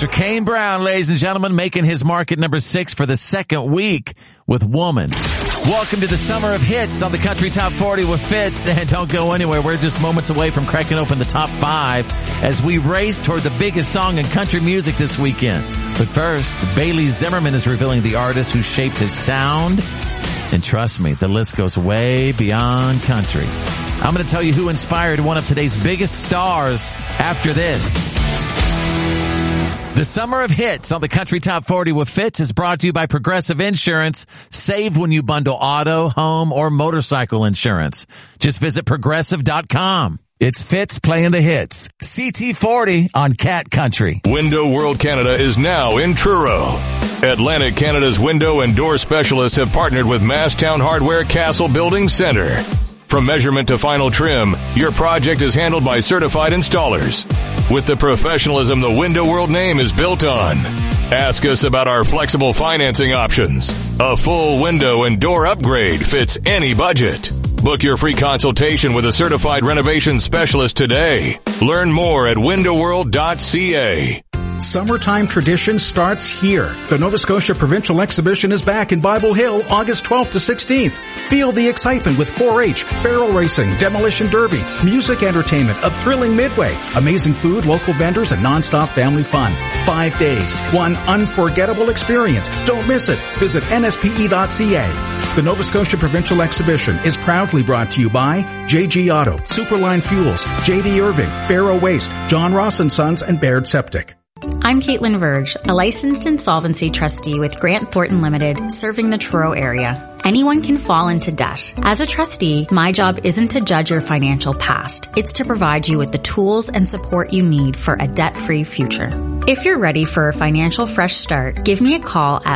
Mr. Kane Brown, ladies and gentlemen, making his mark at number 6 for the second week with Woman. Welcome to the Summer of Hits on the Country Top 40 with Fitz. And don't go anywhere. We're just moments away from cracking open the top 5 as we race toward the biggest song in country music this weekend. But first, Bailey Zimmerman is revealing the artist who shaped his sound. And trust me, the list goes way beyond country. I'm going to tell you who inspired one of today's biggest stars after this. The Summer of Hits on the Country Top 40 with Fitz is brought to you by Progressive Insurance. Save when you bundle auto, home, or motorcycle insurance. Just visit Progressive.com. It's Fitz playing the hits. CT40 on Cat Country. Window World Canada is now in Truro. Atlantic Canada's window and door specialists have partnered with Masstown Hardware Castle Building Center. From measurement to final trim, your project is handled by certified installers with the professionalism the Window World name is built on. Ask us about our flexible financing options. A full window and door upgrade fits any budget. Book your free consultation with a certified renovation specialist today. Learn more at windowworld.ca. Summertime tradition starts here. The Nova Scotia Provincial Exhibition is back in Bible Hill August 12th to 16th. Feel the excitement with 4-H, barrel racing, demolition derby, music entertainment, a thrilling midway, amazing food, local vendors, and nonstop family fun. 5 days, one unforgettable experience. Don't miss it. Visit nspe.ca. The Nova Scotia Provincial Exhibition is proudly brought to you by JG Auto, Superline Fuels, JD Irving, Faro Waste, John Ross & Sons, and Baird Septic. I'm Caitlin Verge, a licensed insolvency trustee with Grant Thornton Limited, serving the Truro area. Anyone can fall into debt. As a trustee, my job isn't to judge your financial past. It's to provide you with the tools and support you need for a debt-free future. If you're ready for a financial fresh start, give me a call at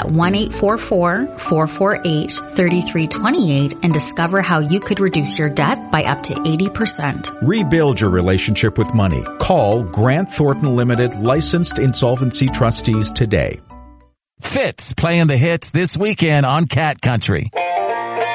1-844-448-3328 and discover how you could reduce your debt by up to 80%. Rebuild your relationship with money. Call Grant Thornton Limited licensed insolvency trustees today. Fitz playing the hits this weekend on Cat Country.